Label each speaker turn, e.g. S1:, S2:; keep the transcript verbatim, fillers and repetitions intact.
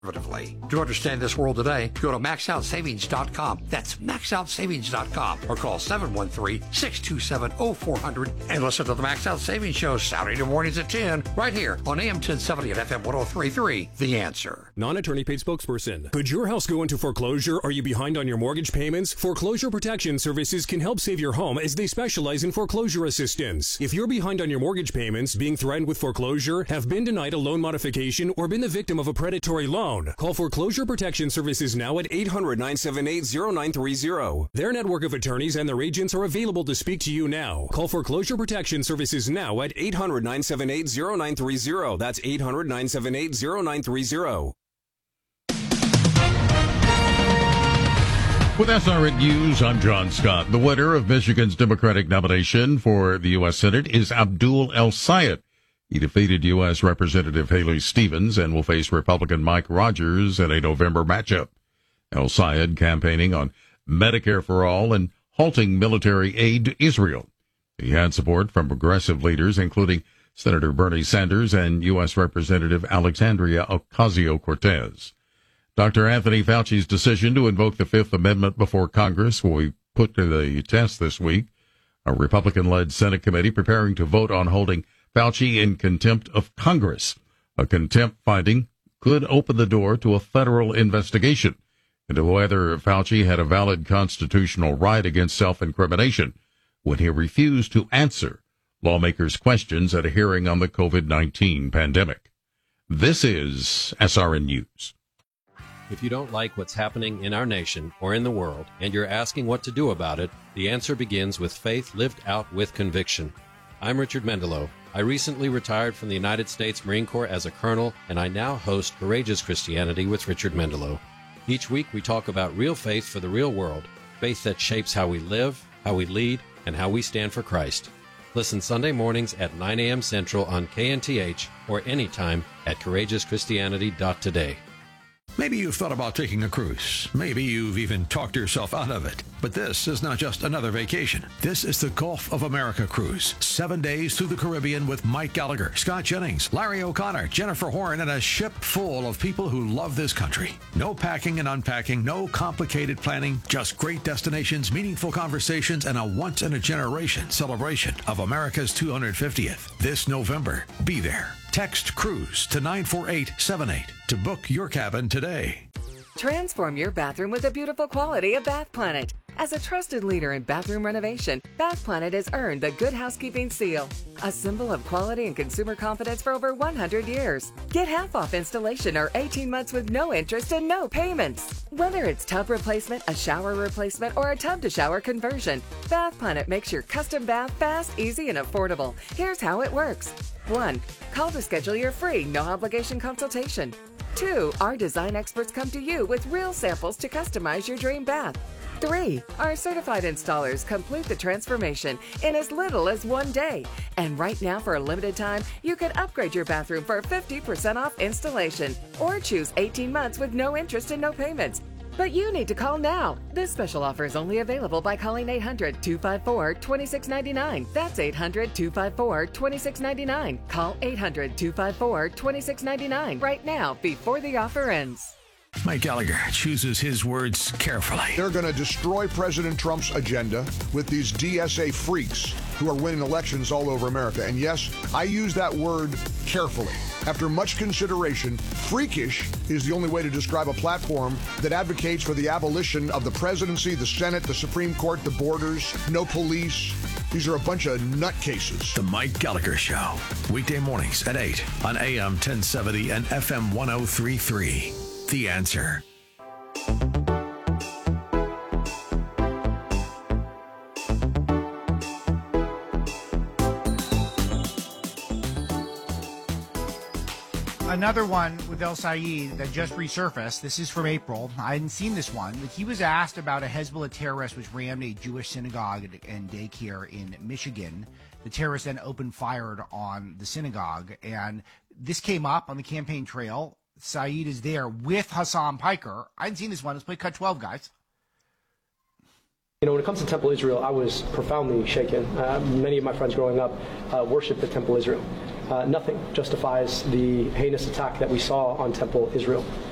S1: To understand this world today, go to max out savings dot com. That's max out savings dot com or call seven one three, six two seven, oh four hundred and listen to the Max Out Savings Show Saturday mornings at ten right here on A M ten seventy and F M ten thirty-three. The Answer.
S2: Non-attorney paid spokesperson. Could your house go into foreclosure? Are you behind on your mortgage payments? Foreclosure Protection Services can help save your home as they specialize in foreclosure assistance. If you're behind on your mortgage payments, being threatened with foreclosure, have been denied a loan modification, or been the victim of a predatory loan, call Foreclosure Protection Services now at eight hundred, nine seven eight, oh nine three oh. Their network of attorneys and their agents are available to speak to you now. Call Foreclosure Protection Services now at eight hundred, nine seven eight, oh nine three oh. That's eight hundred, nine seven eight, oh nine three oh.
S3: With S R N News, I'm John Scott. The winner of Michigan's Democratic nomination for the U S Senate is Abdul El-Sayed. He defeated U S Representative Haley Stevens and will face Republican Mike Rogers in a November matchup. El-Sayed campaigning on Medicare for All and halting military aid to Israel. He had support from progressive leaders, including Senator Bernie Sanders and U S Representative Alexandria Ocasio-Cortez. Doctor Anthony Fauci's decision to invoke the Fifth Amendment before Congress will be put to the test this week. A Republican-led Senate committee preparing to vote on holding Fauci in contempt of Congress. A contempt finding could open the door to a federal investigation into whether Fauci had a valid constitutional right against self-incrimination when he refused to answer lawmakers' questions at a hearing on the COVID nineteen pandemic. This is S R N News.
S4: If you don't like what's happening in our nation or in the world, and you're asking what to do about it, the answer begins with faith lived out with conviction. I'm Richard Mendelow. I recently retired from the United States Marine Corps as a colonel, and I now host Courageous Christianity with Richard Mendelow. Each week we talk about real faith for the real world, faith that shapes how we live, how we lead, and how we stand for Christ. Listen Sunday mornings at nine a.m. Central on K N T H or anytime at courageous christianity dot today.
S5: Maybe you've thought about taking a cruise. Maybe you've even talked yourself out of it. But this is not just another vacation. This is the Gulf of America cruise. Seven days through the Caribbean with Mike Gallagher, Scott Jennings, Larry O'Connor, Jennifer Horn, and a ship full of people who love this country. No packing and unpacking, no complicated planning, just great destinations, meaningful conversations, and a once-in-a-generation celebration of America's two hundred fiftieth. This November, be there. Text CRUISE to nine four eight seven eight to book your cabin today.
S6: Transform your bathroom with the beautiful quality of Bath Planet. As a trusted leader in bathroom renovation, Bath Planet has earned the Good Housekeeping seal, a symbol of quality and consumer confidence for over one hundred years. Get half off installation or eighteen months with no interest and no payments. Whether it's tub replacement, a shower replacement, or a tub-to-shower conversion, Bath Planet makes your custom bath fast, easy, and affordable. Here's how it works. One, call to schedule your free, no-obligation consultation. Two, our design experts come to you with real samples to customize your dream bath. Three, our certified installers complete the transformation in as little as one day. And right now, for a limited time, you can upgrade your bathroom for fifty percent off installation or choose eighteen months with no interest and no payments. But you need to call now. This special offer is only available by calling eight hundred, two five four, two six nine nine. That's eight hundred, two five four, two six nine nine. Call eight hundred, two five four, two six nine nine right now before the offer ends.
S5: Mike Gallagher chooses his words carefully.
S7: They're going to destroy President Trump's agenda with these D S A freaks who are winning elections all over America. And yes, I use that word carefully. After much consideration, freakish is the only way to describe a platform that advocates for the abolition of the presidency, the Senate, the Supreme Court, the borders, no police. These are a bunch of nutcases.
S5: The Mike Gallagher Show, weekday mornings at eight on A M ten seventy and F M ten thirty-three. The Answer.
S8: Another one with El-Sayed that just resurfaced. This is from April. I hadn't seen this one. He was asked about a Hezbollah terrorist which rammed a Jewish synagogue and daycare in Michigan. The terrorist then opened fire on the synagogue, and this came up on the campaign trail. Saeed is there with Hassan Piker. I hadn't seen this one. Let's play cut twelve, guys.
S9: You know, when it comes to Temple Israel, I was profoundly shaken. Uh, many of my friends growing up uh, worshiped at Temple Israel. Uh, nothing justifies the heinous attack that we saw on Temple Israel.